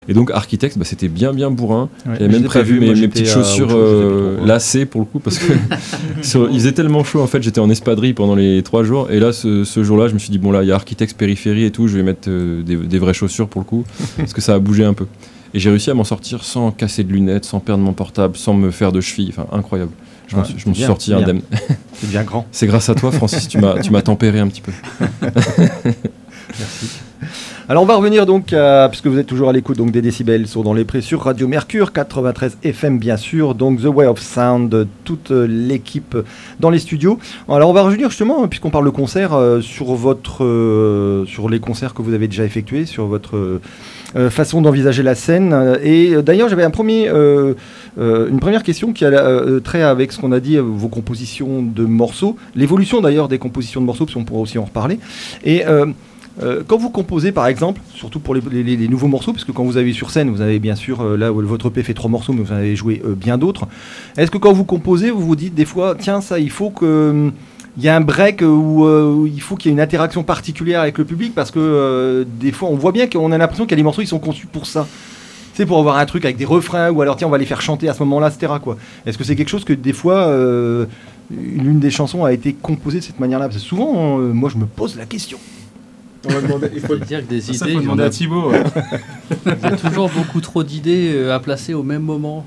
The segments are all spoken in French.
Et donc Architects, c'était bien bourrin. Ouais, J'avais même prévu mes petites chaussures lacées pour le coup, parce que il faisait tellement chaud en fait, j'étais en espadrille pendant les 3 jours, et là ce jour-là je me suis dit bon là il y a Architects Périphérie et tout, je vais mettre des vraies chaussures pour le coup, parce que ça a bougé un peu. Et j'ai réussi à m'en sortir sans casser de lunettes, sans perdre mon portable, sans me faire de cheville, enfin incroyable. Je m'en suis sorti indemne. C'est bien grand. C'est grâce à toi Francis, tu m'as tempéré un petit peu. Merci. Alors on va revenir donc, puisque vous êtes toujours à l'écoute donc, des décibels sur Dans les Prés sur Radio Mercure, 93 FM bien sûr, donc The Way of Sound, toute l'équipe dans les studios. Alors on va revenir justement, puisqu'on parle de concert, sur les concerts que vous avez déjà effectués, sur votre façon d'envisager la scène. Et d'ailleurs j'avais une première question qui a trait avec ce qu'on a dit, vos compositions de morceaux, l'évolution d'ailleurs des compositions de morceaux, parce qu'on pourra aussi en reparler. Et quand vous composez par exemple, surtout pour les nouveaux morceaux, parce que quand vous avez sur scène, vous avez bien sûr, là votre EP fait 3 morceaux, mais vous en avez joué bien d'autres. Est-ce que quand vous composez, vous vous dites des fois, tiens ça il faut que... il y a un break où il faut qu'il y ait une interaction particulière avec le public, parce que des fois on voit bien qu'on a l'impression qu'il y a des morceaux qui sont conçus pour ça. C'est pour avoir un truc avec des refrains, ou alors tiens on va les faire chanter à ce moment-là, etc. quoi. Est-ce que c'est quelque chose que des fois l'une des chansons a été composée de cette manière-là? Parce que souvent moi je me pose la question. On va demander, il faut dire que des idées. Ça faut demander à Thibaut. Il y a toujours beaucoup trop d'idées à placer au même moment.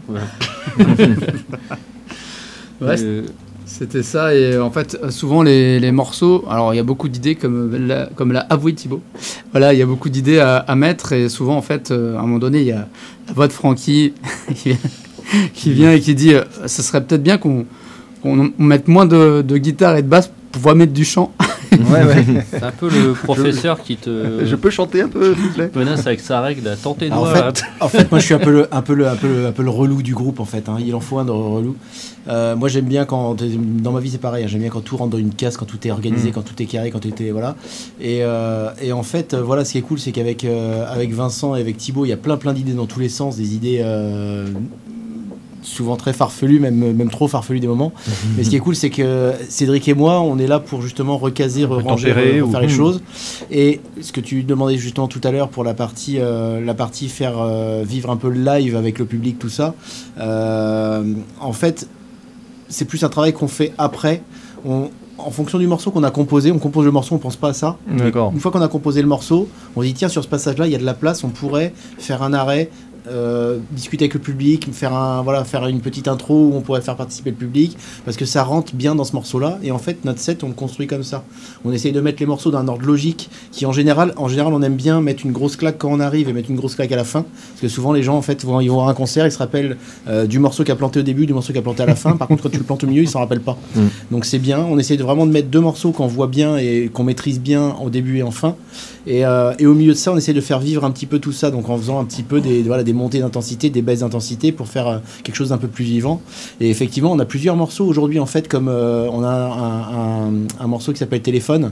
Ouais, c'était ça. Et en fait, souvent les morceaux. Alors, il y a beaucoup d'idées, comme l'a avoué Thibaut. Voilà, il y a beaucoup d'idées à mettre. Et souvent, en fait, à un moment donné, il y a la voix de Francky qui vient et qui dit ça serait peut-être bien qu'on mette moins de guitare et de basse pour pouvoir mettre du chant. Ouais. C'est un peu le professeur qui te. Je peux chanter un peu, s'il vous plaît. Menace avec sa règle, tentez-nous. En fait, moi je suis un peu le relou du groupe en fait. Hein. Il en faut un de relou. Moi j'aime bien quand dans ma vie c'est pareil. Hein. J'aime bien quand tout rentre dans une case, quand tout est organisé, quand tout est carré, quand tout est voilà. Et en fait voilà, ce qui est cool c'est qu'avec Vincent et avec Thibaut, il y a plein d'idées dans tous les sens, des idées. Souvent très farfelu, même trop farfelu des moments. Mais ce qui est cool, c'est que Cédric et moi, on est là pour justement recaser, ranger, faire les choses. Et ce que tu demandais justement tout à l'heure pour la partie faire vivre un peu le live avec le public, tout ça. En fait, c'est plus un travail qu'on fait après. En fonction du morceau qu'on a composé, on compose le morceau, on pense pas à ça. D'accord. Une fois qu'on a composé le morceau, on dit tiens, sur ce passage-là, il y a de la place, on pourrait faire un arrêt. Discuter avec le public, faire une petite intro où on pourrait faire participer le public, parce que ça rentre bien dans ce morceau-là. Et en fait, notre set, on le construit comme ça. On essaye de mettre les morceaux d'un ordre logique, qui en général, on aime bien mettre une grosse claque quand on arrive et mettre une grosse claque à la fin, parce que souvent les gens en fait ils vont voir un concert, ils se rappellent du morceau qu'a planté au début, du morceau qu'a planté à la fin. Par contre, quand tu le plantes au milieu, ils s'en rappellent pas. Donc c'est bien. On essaye vraiment de mettre 2 morceaux qu'on voit bien et qu'on maîtrise bien au début et en fin. Et au milieu de ça, on essaie de faire vivre un petit peu tout ça, donc en faisant un petit peu des montées d'intensité, des baisses d'intensité pour faire quelque chose d'un peu plus vivant. Et effectivement, on a plusieurs morceaux aujourd'hui en fait, comme on a un morceau qui s'appelle Téléphone.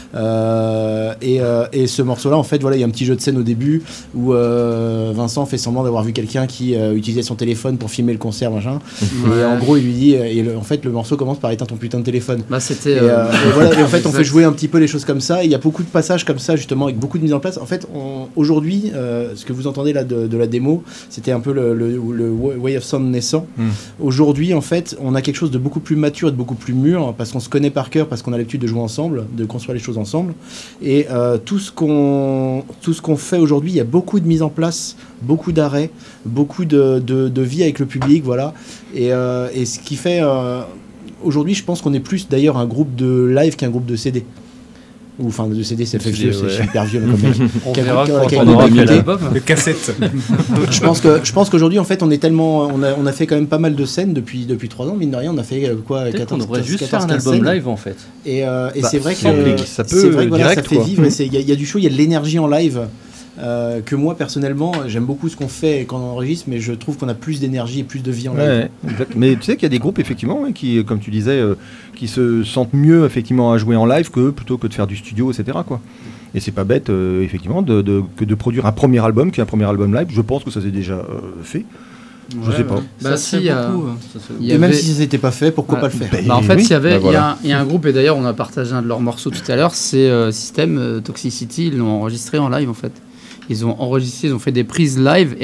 Et ce morceau-là, en fait, voilà, il y a un petit jeu de scène au début où Vincent fait semblant d'avoir vu quelqu'un qui utilisait son téléphone pour filmer le concert, machin. Ouais. Et en gros, il lui dit, en fait, le morceau commence par éteindre ton putain de téléphone. Bah, c'était. Et voilà, et en fait, on fait jouer un petit peu les choses comme ça. Il y a beaucoup de passages comme ça, justement, avec beaucoup de mise en place. En fait, aujourd'hui, ce que vous entendez là de la démo, c'était un peu le Way of Sound naissant. Aujourd'hui, en fait, on a quelque chose de beaucoup plus mature et de beaucoup plus mûr, parce qu'on se connaît par cœur, parce qu'on a l'habitude de jouer ensemble, de construire les choses ensemble. Et tout ce qu'on fait aujourd'hui, il y a beaucoup de mise en place, beaucoup d'arrêts, beaucoup de vie avec le public, voilà. Et ce qui fait... aujourd'hui, je pense qu'on est plus d'ailleurs un groupe de live qu'un groupe de CD. Ou enfin de CD, c'est vieux, c'est super vieux. On verra quand on aura fait l'album. Le cassette. Je pense qu'aujourd'hui, en fait, on est tellement, on a fait quand même pas mal de scènes depuis 3 ans, mine de rien. On a fait quoi, 14. On devrait juste faire un album live en fait. Et c'est vrai que ça peut ça fait vivre. Il y a du show, il y a de l'énergie en live. Que moi personnellement j'aime beaucoup ce qu'on fait quand on enregistre, mais je trouve qu'on a plus d'énergie et plus de vie en live. Mais tu sais qu'il y a des groupes effectivement qui, comme tu disais, qui se sentent mieux effectivement à jouer en live plutôt que de faire du studio, etc. quoi. Et c'est pas bête effectivement que de produire un premier album qui est un premier album live. Je pense que ça s'est déjà fait. Je sais pas. Bah si, et même si ça s'était pas fait, pourquoi pas le faire? En fait, il y a un groupe, et d'ailleurs on a partagé un de leurs morceaux tout à l'heure, c'est System Toxicity, ils l'ont enregistré en live en fait. ils ont enregistré, ils ont fait des prises live